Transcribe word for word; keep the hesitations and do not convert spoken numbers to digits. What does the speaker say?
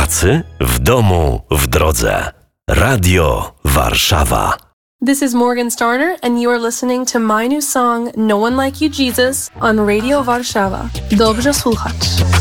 pracy, w domu, w drodze. Radio Warszawa. This is Morgan Starner, and you are listening to my new song, No One Like You Jesus, on Radio Warszawa. Dobrze słuchać.